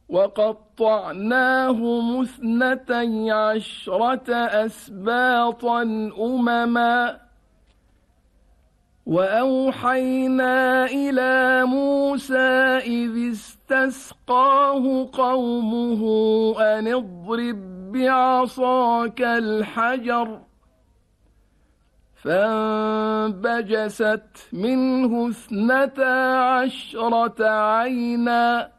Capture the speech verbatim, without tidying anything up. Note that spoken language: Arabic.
وقطعناهم اثنتي عشرة أسباطا أمما وأوحينا إلى موسى إذ استسقاه قومه أن اضرب بعصاك الحجر فانبجست منه اثنتا عشرة عينا